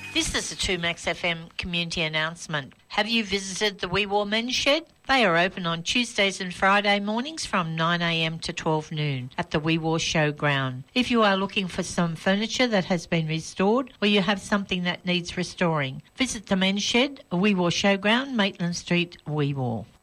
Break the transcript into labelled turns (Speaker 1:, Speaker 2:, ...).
Speaker 1: This is a 2Max FM community announcement. Have you visited the Wee Waa Men's Shed? They are open on Tuesdays and Friday mornings from 9am to 12 noon at the Wee Waa Showground. If you are looking for some furniture that has been restored or you have something that needs restoring, visit the Men's Shed, Wee Waa Showground, Maitland Street, Wee Waa.